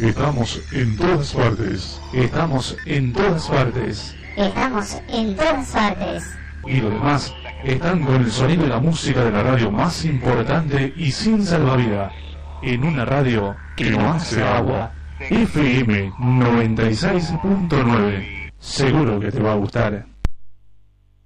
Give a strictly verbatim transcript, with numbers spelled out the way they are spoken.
Estamos en todas partes. Estamos en todas partes. Estamos en todas partes. Y los demás están con el sonido y la música de la radio más importante y sin salvavidas. En una radio que no hace agua. F M noventa y seis punto nueve. Seguro que te va a gustar.